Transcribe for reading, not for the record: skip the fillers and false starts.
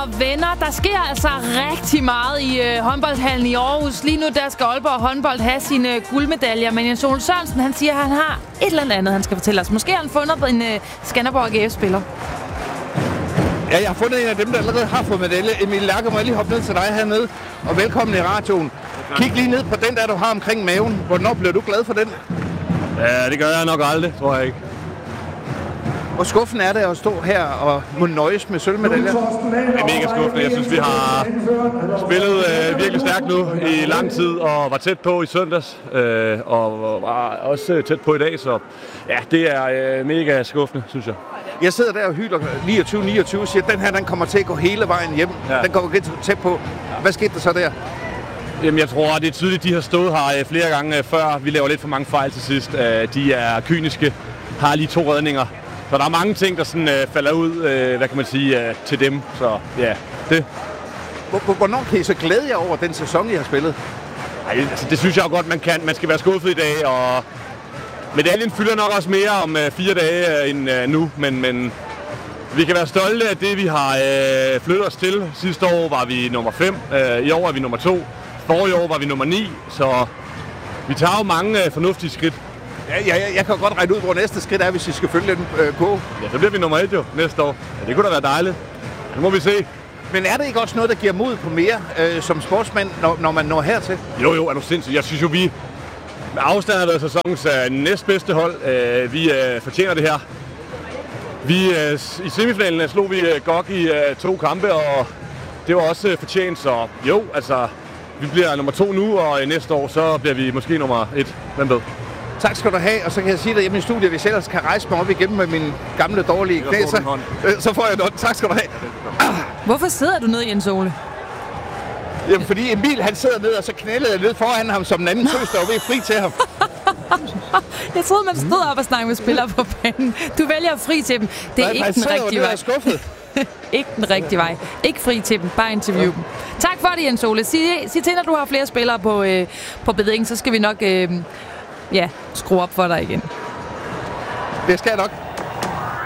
og venner, der sker altså rigtig meget i håndboldhallen i Aarhus. Lige nu der skal Aalborg håndbold have sine guldmedaljer, men Jens Ole Sørensen, han siger, at han har et eller andet, han skal fortælle os. Måske har han fundet en Skanderborg AGF-spiller. Ja, jeg har fundet en af dem, der allerede har fået medalje. Emil Lærke, må jeg lige hoppe ned til dig hernede, og velkommen i radioen. Kig lige ned på den der, du har omkring maven. Hvornår bliver du glad for den? Ja, det gør jeg nok aldrig, tror jeg ikke. Hvor skuffende er det at stå her og må nøjes med sølvmedaljer? Det er mega skuffende. Jeg synes, vi har spillet virkelig stærkt nu i lang tid, og var tæt på i søndags, og var også tæt på i dag, så ja, det er mega skuffende, synes jeg. Jeg sidder der og hylder 29-29 og siger, at den her den kommer til at gå hele vejen hjem. Ja. Den går rigtig tæt på. Hvad skete der så der? Jamen, jeg tror, det er tydeligt, de har stået her flere gange før. Vi laver lidt for mange fejl til sidst. De er kyniske, har lige 2 redninger. Så der er mange ting, der sådan, falder ud, hvad kan man sige, til dem. Så ja, det. Hvornår kan I så glæde jer over den sæson, I har spillet? Ej, altså, det synes jeg jo godt, man kan. Man skal være skuffet i dag, og medaljen fylder nok også mere om 4 dage end nu, men vi kan være stolte af det, vi har flyttet os til. Sidste år var vi nummer 5, i år er vi nummer 2, forrige år var vi nummer 9, så vi tager jo mange fornuftige skridt. Jeg kan jo godt regne ud, hvor næste skridt er, hvis I skal følge den på. Ja, så bliver vi nummer 1 jo næste år. Ja, det kunne da være dejligt. Det må vi se. Men er det ikke også noget, der giver mod på mere som sportsmand, når man når hertil? Jo, er du sindssygt. Jeg synes jo, vi med afstand har været sæsonens næstbedste hold. Vi fortjener det her. I semifinalen slog vi GOG i 2 kampe, og det var også fortjent. Så jo, altså, vi bliver nummer 2 nu, og næste år så bliver vi måske nummer 1. Hvem ved? Tak skal du have, og så kan jeg sige dig hjemme i studiet, hvis jeg ellers kan rejse mig op igennem med min gamle dårlige knæ, så får jeg noget. Tak skal du have. Hvorfor sidder du nede, Jens Ole? Jamen, fordi Emil, han sidder ned, og så knælede jeg ned foran ham som en anden tøs, der var ved fri til ham. Jeg troede, man stod op og snakkede med spillere på banen. Du vælger at fri til dem. Det er ikke den rigtige vej. Ikke den rigtige vej. Ikke fri til dem, bare interview dem. Tak for det, Jens Ole. Sig til, når du har flere spillere på bedringen, så skal vi nok skrue op for dig igen. Det skal jeg nok.